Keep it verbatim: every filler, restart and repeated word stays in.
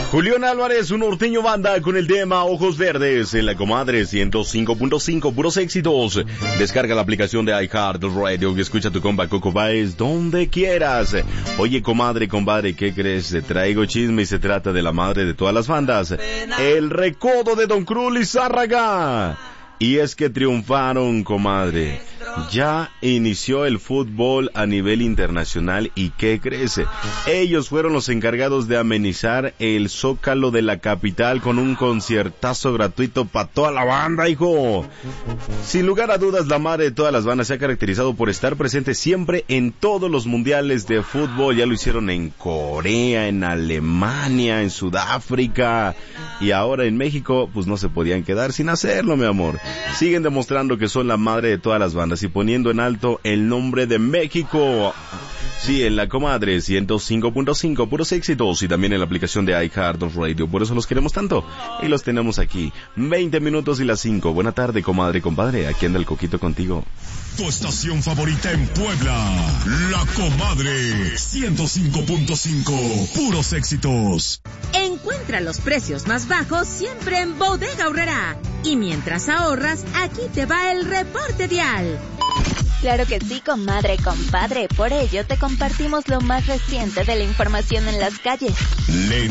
Julián Álvarez, un norteño banda con el tema Ojos Verdes en la Comadre ciento cinco punto cinco, puros éxitos. Descarga la aplicación de iHeartRadio y escucha tu compa Coco Baez donde quieras. Oye, comadre, compadre, ¿qué crees? Te traigo chisme y se trata de la madre de todas las bandas, El Recodo de Don Cruz Lizárraga. Y es que triunfaron, comadre. Ya inició el fútbol a nivel internacional y ¿qué crees? Ellos fueron los encargados de amenizar el Zócalo de la capital con un conciertazo gratuito para toda la banda, hijo. Sin lugar a dudas, la madre de todas las bandas se ha caracterizado por estar presente siempre en todos los mundiales de fútbol. Ya lo hicieron en Corea, en Alemania, en Sudáfrica y ahora en México, pues no se podían quedar sin hacerlo, mi amor. Siguen demostrando que son la madre de todas las bandas y poniendo en alto el nombre de México. Sí, en la Comadre ciento cinco punto cinco, puros éxitos, y también en la aplicación de iHeartRadio. Por eso los queremos tanto y los tenemos aquí. veinte minutos y las cinco. Buena tarde, comadre, compadre. Aquí anda el Coquito contigo. Tu estación favorita en Puebla, La Comadre ciento cinco punto cinco, puros éxitos. Encuentra los precios más bajos siempre en Bodega Aurrerá. Y mientras ahorras, aquí te va el reporte vial. Claro que sí, comadre, compadre. Por ello te compartimos lo más reciente de la información en las calles.